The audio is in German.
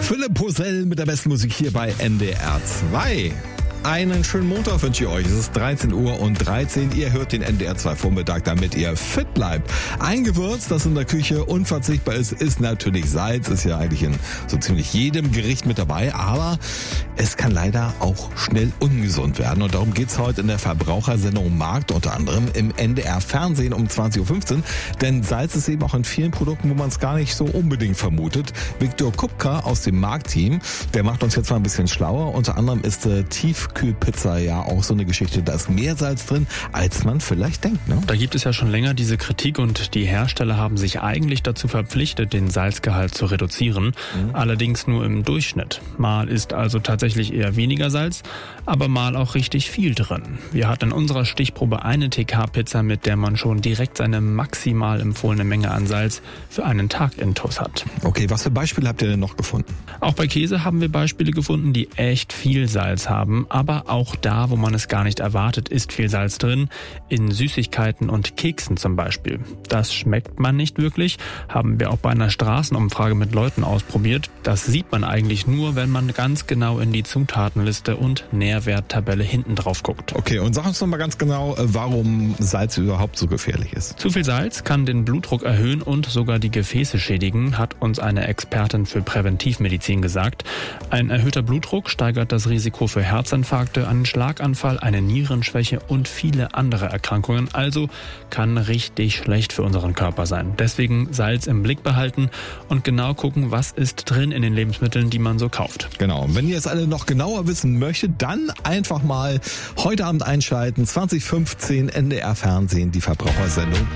Philipp Posell mit der besten Musik hier bei NDR 2. Einen schönen Montag wünsche ich euch. Es ist 13:13 Uhr. Ihr hört den NDR 2 Vormittag, damit ihr fit bleibt. Ein Gewürz, das in der Küche unverzichtbar ist natürlich Salz. Ist ja eigentlich in so ziemlich jedem Gericht mit dabei. Aber es kann leider auch schnell ungesund werden. Und darum geht's heute in der Verbrauchersendung Markt, unter anderem im NDR Fernsehen um 20:15 Uhr. Denn Salz ist eben auch in vielen Produkten, wo man es gar nicht so unbedingt vermutet. Viktor Kupka aus dem Marktteam, der macht uns jetzt mal ein bisschen schlauer. Unter anderem ist Tiefkühlpizza ja auch so eine Geschichte, da ist mehr Salz drin, als man vielleicht denkt. Ne? Da gibt es ja schon länger diese Kritik und die Hersteller haben sich eigentlich dazu verpflichtet, den Salzgehalt zu reduzieren. Allerdings nur im Durchschnitt. Mal ist also tatsächlich eher weniger Salz, aber mal auch richtig viel drin. Wir hatten in unserer Stichprobe eine TK-Pizza, mit der man schon direkt seine maximal empfohlene Menge an Salz für einen Tag intus hat. Okay, was für Beispiele habt ihr denn noch gefunden? Auch bei Käse haben wir Beispiele gefunden, die echt viel Salz haben, aber auch da, wo man es gar nicht erwartet, ist viel Salz drin. In Süßigkeiten und Keksen zum Beispiel. Das schmeckt man nicht wirklich, haben wir auch bei einer Straßenumfrage mit Leuten ausprobiert. Das sieht man eigentlich nur, wenn man ganz genau in die Zutatenliste und Nährwerttabelle hinten drauf guckt. Okay, und sag uns noch mal ganz genau, warum Salz überhaupt so gefährlich ist. Zu viel Salz kann den Blutdruck erhöhen und sogar die Gefäße schädigen, hat uns eine Expertin für Präventivmedizin gesagt. Ein erhöhter Blutdruck steigert das Risiko für Herzinfarkte, einen Schlaganfall, eine Nierenschwäche und viele andere Erkrankungen. Also kann richtig schlecht für unseren Körper sein. Deswegen Salz im Blick behalten und genau gucken, was ist drin in den Lebensmitteln, die man so kauft. Genau. Und wenn ihr es alle noch genauer wissen möchtet, dann einfach mal heute Abend einschalten. 20:15 NDR Fernsehen, die Verbrauchersendung.